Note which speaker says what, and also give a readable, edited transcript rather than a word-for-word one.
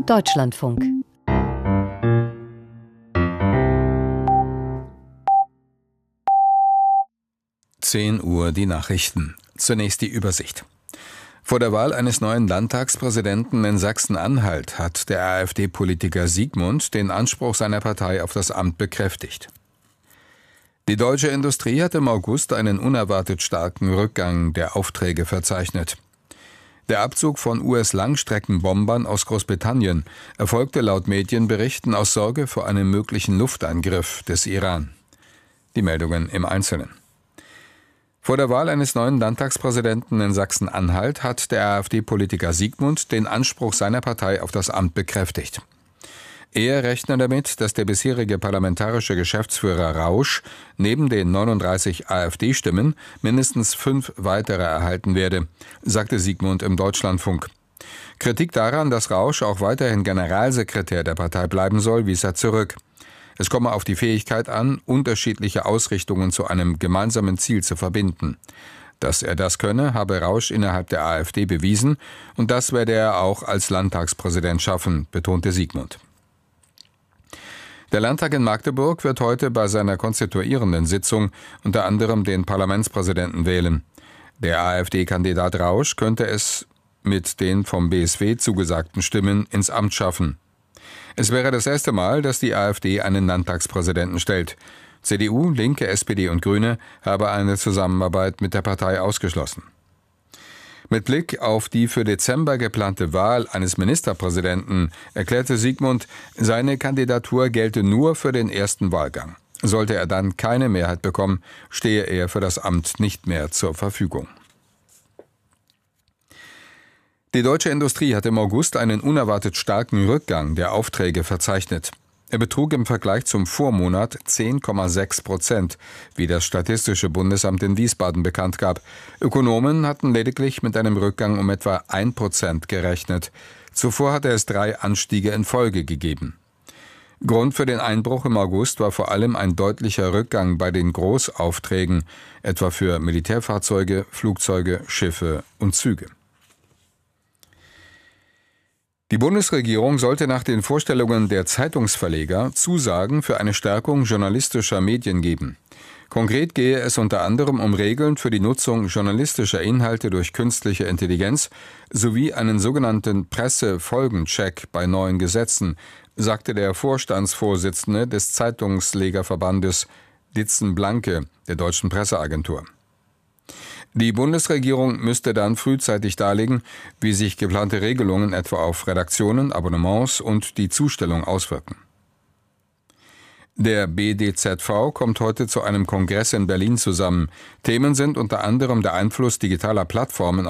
Speaker 1: Deutschlandfunk.
Speaker 2: Uhr die Nachrichten. Zunächst die Übersicht. Vor der Wahl eines neuen Landtagspräsidenten in Sachsen-Anhalt hat der AfD-Politiker Siegmund den Anspruch seiner Partei auf das Amt bekräftigt. Die deutsche Industrie hat im August einen unerwartet starken Rückgang der Aufträge verzeichnet. Der Abzug von US-Langstreckenbombern aus Großbritannien erfolgte laut Medienberichten aus Sorge vor einem möglichen Luftangriff des Iran. Die Meldungen im Einzelnen. Vor der Wahl eines neuen Landtagspräsidenten in Sachsen-Anhalt hat der AfD-Politiker Siegmund den Anspruch seiner Partei auf das Amt bekräftigt. Er rechne damit, dass der bisherige parlamentarische Geschäftsführer Rausch neben den 39 AfD-Stimmen mindestens 5 weitere erhalten werde, sagte Siegmund im Deutschlandfunk. Kritik daran, dass Rausch auch weiterhin Generalsekretär der Partei bleiben soll, wies er zurück. Es komme auf die Fähigkeit an, unterschiedliche Ausrichtungen zu einem gemeinsamen Ziel zu verbinden. Dass er das könne, habe Rausch innerhalb der AfD bewiesen, und das werde er auch als Landtagspräsident schaffen, betonte Siegmund. Der Landtag in Magdeburg wird heute bei seiner konstituierenden Sitzung unter anderem den Parlamentspräsidenten wählen. Der AfD-Kandidat Rausch könnte es mit den vom BSW zugesagten Stimmen ins Amt schaffen. Es wäre das erste Mal, dass die AfD einen Landtagspräsidenten stellt. CDU, Linke, SPD und Grüne habe eine Zusammenarbeit mit der Partei ausgeschlossen. Mit Blick auf die für Dezember geplante Wahl eines Ministerpräsidenten erklärte Siegmund, seine Kandidatur gelte nur für den ersten Wahlgang. Sollte er dann keine Mehrheit bekommen, stehe er für das Amt nicht mehr zur Verfügung. Die deutsche Industrie hat im August einen unerwartet starken Rückgang der Aufträge verzeichnet. Er betrug im Vergleich zum Vormonat 10,6%, wie das Statistische Bundesamt in Wiesbaden bekannt gab. Ökonomen hatten lediglich mit einem Rückgang um etwa 1% gerechnet. Zuvor hatte es 3 Anstiege in Folge gegeben. Grund für den Einbruch im August war vor allem ein deutlicher Rückgang bei den Großaufträgen, etwa für Militärfahrzeuge, Flugzeuge, Schiffe und Züge. Die Bundesregierung sollte nach den Vorstellungen der Zeitungsverleger Zusagen für eine Stärkung journalistischer Medien geben. Konkret gehe es unter anderem um Regeln für die Nutzung journalistischer Inhalte durch künstliche Intelligenz sowie einen sogenannten Pressefolgencheck bei neuen Gesetzen, sagte der Vorstandsvorsitzende des Zeitungslegerverbandes Ditzen Blanke der Deutschen Presseagentur. Die Bundesregierung müsste dann frühzeitig darlegen, wie sich geplante Regelungen etwa auf Redaktionen, Abonnements und die Zustellung auswirken. Der BDZV kommt heute zu einem Kongress in Berlin zusammen. Themen sind unter anderem der Einfluss digitaler Plattformen